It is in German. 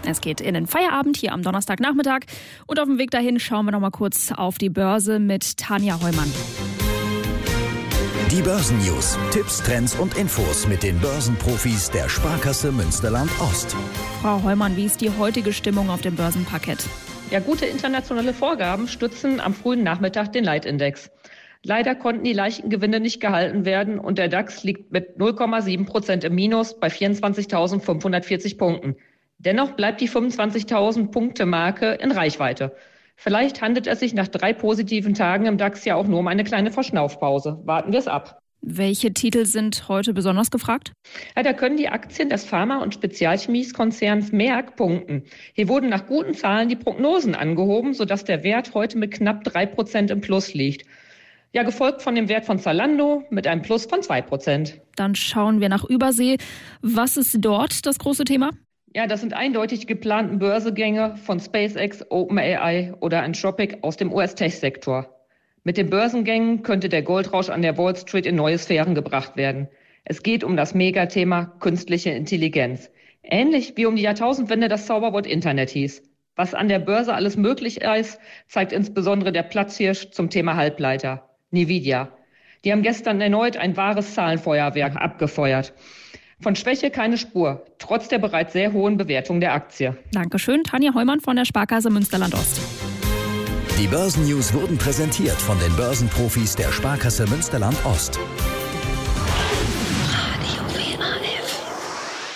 Es geht in den Feierabend hier am Donnerstagnachmittag und auf dem Weg dahin schauen wir noch mal kurz auf die Börse mit Tanja Heumann. Die Börsennews, Tipps, Trends und Infos mit den Börsenprofis der Sparkasse Münsterland-Ost. Frau Heumann, wie ist die heutige Stimmung auf dem Börsenparkett? Ja, gute internationale Vorgaben stützen am frühen Nachmittag den Leitindex. Leider konnten die leichten Gewinne nicht gehalten werden und der DAX liegt mit 0,7% im Minus bei 24.540 Punkten. Dennoch bleibt die 25.000 Punkte Marke in Reichweite. Vielleicht handelt es sich nach 3 positiven Tagen im DAX ja auch nur um eine kleine Verschnaufpause. Warten wir es ab. Welche Titel sind heute besonders gefragt? Ja, da können die Aktien des Pharma- und Spezialchemiekonzerns Merck punkten. Hier wurden nach guten Zahlen die Prognosen angehoben, sodass der Wert heute mit knapp 3% im Plus liegt. Ja, gefolgt von dem Wert von Zalando mit einem Plus von 2%. Dann schauen wir nach Übersee. Was ist dort das große Thema? Ja, das sind eindeutig die geplanten Börsegänge von SpaceX, OpenAI oder Anthropic aus dem US-Tech-Sektor. Mit den Börsengängen könnte der Goldrausch an der Wall Street in neue Sphären gebracht werden. Es geht um das Megathema künstliche Intelligenz. Ähnlich wie um die Jahrtausendwende das Zauberwort Internet hieß. Was an der Börse alles möglich ist, zeigt insbesondere der Platzhirsch zum Thema Halbleiter, Nvidia. Die haben gestern erneut ein wahres Zahlenfeuerwerk abgefeuert. Von Schwäche keine Spur, trotz der bereits sehr hohen Bewertung der Aktie. Dankeschön, Tanja Heumann von der Sparkasse Münsterland-Ost. Die Börsennews wurden präsentiert von den Börsenprofis der Sparkasse Münsterland-Ost.